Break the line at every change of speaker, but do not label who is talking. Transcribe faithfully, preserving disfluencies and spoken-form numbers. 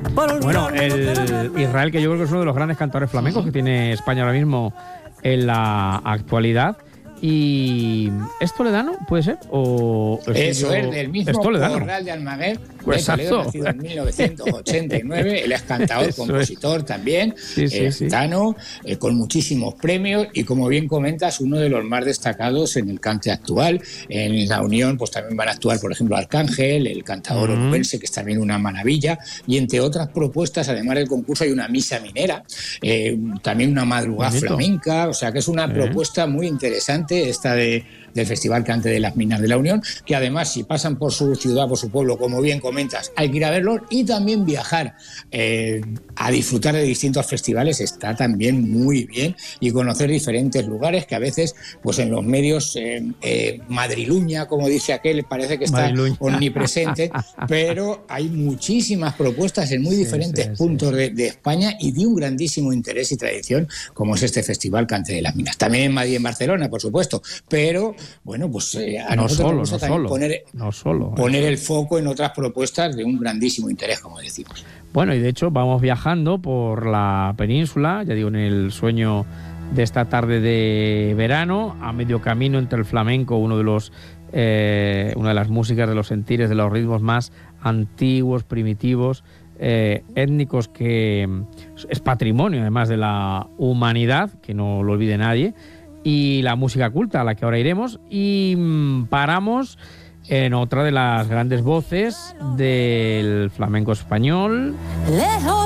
Bueno, el Israel, que yo creo que es uno de los grandes cantadores flamencos que tiene España ahora mismo en la actualidad. ¿Y es toledano, puede ser? ¿O
Eso
yo...
es, del mismo Corral de Almaguer,
pues
de Toledo, nacido en mil novecientos ochenta y nueve. Él es cantador, Eso compositor es. también, sí, sí, eh, gitano, sí. eh, con muchísimos premios y, como bien comentas, uno de los más destacados en el cante actual. En la Unión pues también van a actuar, por ejemplo, Arcángel, el cantador uh-huh. onubense, que es también una maravilla, y entre otras propuestas, además del concurso, hay una misa minera, eh, también una madrugada Bonito. flamenca, o sea que es una uh-huh. propuesta muy interesante esta de, del Festival Cante de las Minas de la Unión, que además, si pasan por su ciudad, por su pueblo, como bien comentas, hay que ir a verlos y también viajar eh, a disfrutar de distintos festivales está también muy bien, y conocer diferentes lugares que a veces pues en los medios eh, eh, madriluña, como dice aquel, parece que está Madriluña. omnipresente, pero hay muchísimas propuestas en muy sí, diferentes sí, puntos sí, sí. De, de España, y de un grandísimo interés y tradición como es este Festival Cante de las Minas. También en Madrid y en Barcelona, por supuesto, pero bueno, pues eh, a
no
nosotros
solo,
nos gusta
no
también
solo,
poner,
no solo,
poner el foco en otras propuestas de un grandísimo interés, como decimos.
Bueno, y de hecho vamos viajando por la península, ya digo, en el sueño de esta tarde de verano, a medio camino entre el flamenco, uno de los eh, una de las músicas, de los sentires, de los ritmos más antiguos, primitivos, eh, étnicos, que es patrimonio además de la humanidad, que no lo olvide nadie, y la música culta, a la que ahora iremos, y mmm, paramos en otra de las grandes voces del flamenco español. Lejos.